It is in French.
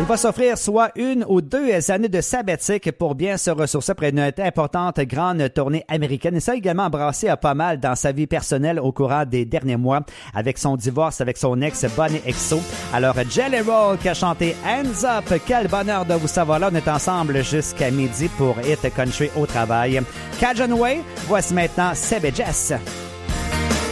Il va s'offrir soit 1 ou 2 années de sabbatique pour bien se ressourcer après une importante grande tournée américaine. Et ça a également embrassé pas mal dans sa vie personnelle au courant des derniers mois avec son divorce avec son ex Bonnie XO. Alors Jelly Roll qui a chanté Hands Up, quel bonheur de vous savoir là. On est ensemble jusqu'à midi pour Hit Country au travail. Cajun Way, voici maintenant Seb et Jess.